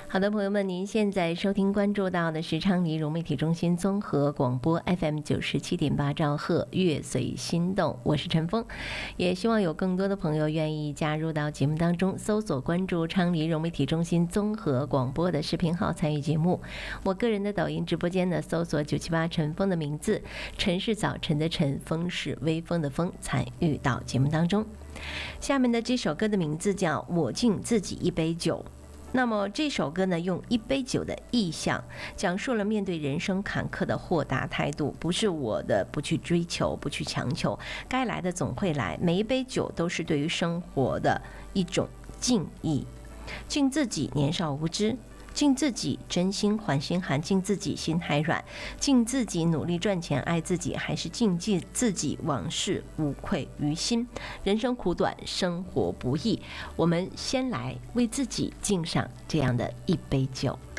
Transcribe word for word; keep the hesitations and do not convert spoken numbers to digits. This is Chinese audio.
好的，朋友们，您现在收听关注到的是昌黎融媒体中心综合广播 F M 九十七点八兆赫，乐随心动，我是陈峰，也希望有更多的朋友愿意加入到节目当中，搜索关注昌黎融媒体中心综合广播的视频号参与节目。我个人的抖音直播间呢，搜索九七八陈峰的名字，陈是早晨的晨，风是微风的风，参与到节目当中。下面的这首歌的名字叫《我敬自己一杯酒》。那么这首歌呢，用一杯酒的意象，讲述了面对人生坎坷的豁达态度，不是我的不去追求，不去强求，该来的总会来。每一杯酒都是对于生活的一种敬意，敬自己年少无知，敬自己真心还心寒，敬自己心太软，敬自己努力赚钱爱自己，还是敬自己往事无愧于心。人生苦短，生活不易，我们先来为自己敬上这样的一杯酒。